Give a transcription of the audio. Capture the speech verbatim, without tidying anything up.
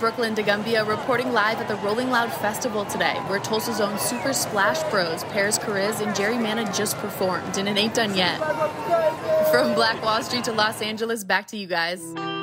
Brooklyn Degumbia reporting live at the Rolling Loud Festival today, where Tulsa's own Super Splash Bros, Paris Kariz, and Jerry Mana just performed, and it ain't done yet. From Black Wall Street to Los Angeles, back to you guys.